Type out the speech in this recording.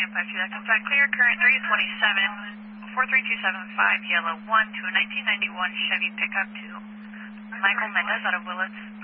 952, that comes back clear. Current 327, 43275, yellow 1 to a 1991 Chevy pickup to Michael Mendez out of Willits.